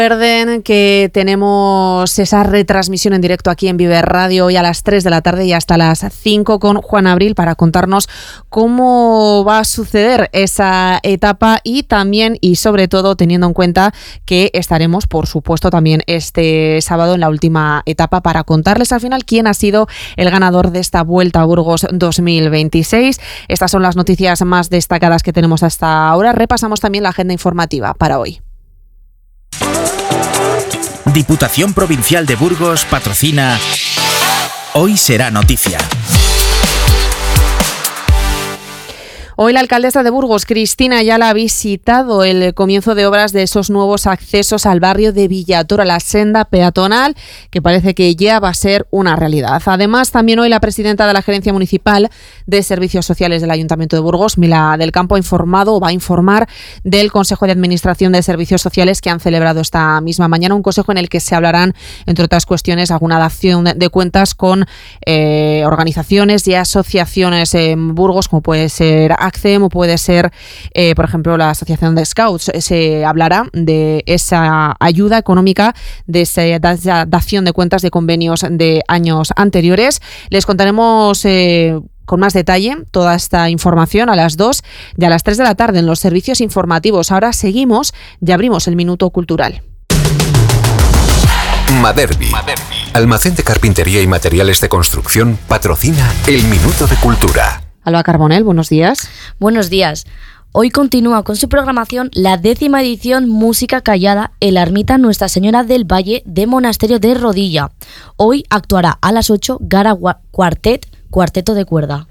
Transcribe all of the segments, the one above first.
Recuerden que tenemos esa retransmisión en directo aquí en Vive Radio hoy a las 3 de la tarde y hasta las 5 con Juan Abril para contarnos cómo va a suceder esa etapa y también y sobre todo teniendo en cuenta que estaremos, por supuesto, también este sábado en la última etapa para contarles al final quién ha sido el ganador de esta Vuelta a Burgos 2026. Estas son las noticias más destacadas que tenemos hasta ahora. Repasamos también la agenda informativa para hoy. Diputación Provincial de Burgos patrocina Hoy será noticia. Hoy la alcaldesa de Burgos, Cristina Ayala, ha visitado el comienzo de obras de esos nuevos accesos al barrio de Villator, a la senda peatonal, que parece que ya va a ser una realidad. Además, también hoy la presidenta de la Gerencia Municipal de Servicios Sociales del Ayuntamiento de Burgos, Mila del Campo, va a informar del Consejo de Administración de Servicios Sociales que han celebrado esta misma mañana, un consejo en el que se hablarán, entre otras cuestiones, alguna dación de cuentas con organizaciones y asociaciones en Burgos, como puede ser ACCEM o puede ser, por ejemplo, la Asociación de Scouts. Se hablará de esa ayuda económica, de esa dación de cuentas de convenios de años anteriores. Les contaremos con más detalle toda esta información a las 2 y a las 3 de la tarde en los servicios informativos. Ahora seguimos y abrimos el Minuto Cultural. Maderbi, almacén de carpintería y materiales de construcción, patrocina el Minuto de Cultura. Alba Carbonell, buenos días. Buenos días. Hoy continúa con su programación la 10ª edición Música Callada en la ermita Nuestra Señora del Valle de Monasterio de Rodilla. Hoy actuará a las 8 Gara Cuarteto de Cuerda.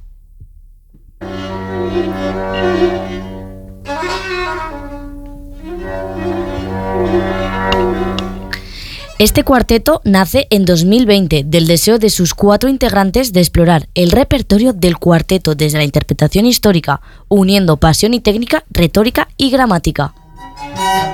Este cuarteto nace en 2020 del deseo de sus 4 integrantes de explorar el repertorio del cuarteto desde la interpretación histórica, uniendo pasión y técnica, retórica y gramática.